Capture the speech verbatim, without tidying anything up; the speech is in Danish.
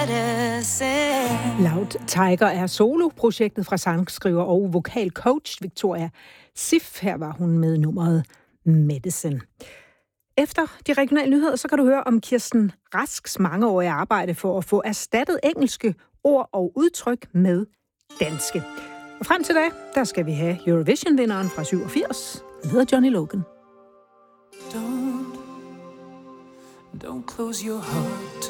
Loud Tiger er soloprojektet fra sangskriver og vokalcoach Victoria Sif. Her var hun med nummeret Medicine. Efter de regionale nyheder, så kan du høre om Kirsten Rasks mangeårige arbejde for at få erstattet engelske ord og udtryk med danske. Og frem til da, der skal vi have Eurovision-vinderen fra syvogfirs. Han hedder Johnny Logan. Don't, don't close your heart to